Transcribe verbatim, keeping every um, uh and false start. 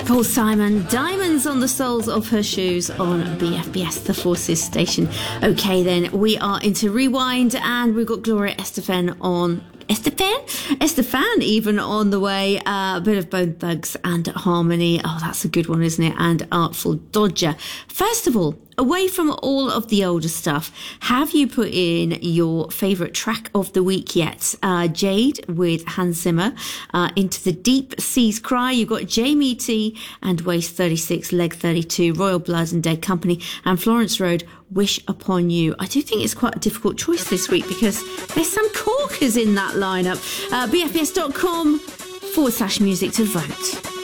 Paul Simon, Diamonds on the Soles of Her Shoes on B F B S, the Forces station. Okay, then we are into Rewind, and we've got Gloria Estefan on. Estefan? Estefan even on the way. Uh, a bit of Bone Thugs and Harmony. Oh, that's a good one, isn't it? And Artful Dodger. First of all, away from all of the older stuff, have you put in your favourite track of the week yet? Uh, Jade with Hans Zimmer, uh, Into the Deep Seas Cry. You've got Jamie T and Waste thirty-six, Leg thirty-two, Royal Blood and Dead Company, and Florence Road, Wish Upon You. I do think it's quite a difficult choice this week because there's some corkers in that lineup. Uh, B F B S dot com forward slash music to vote.